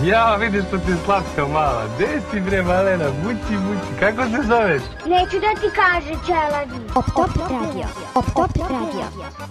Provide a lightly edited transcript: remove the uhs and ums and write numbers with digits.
Ja, vidiš što ti je slatka mala. Gde si bre, malena? Mući, mući. Kako se zoveš? Neću da ti kaže, Čeladi. Op Top Radio. Op Top Radio.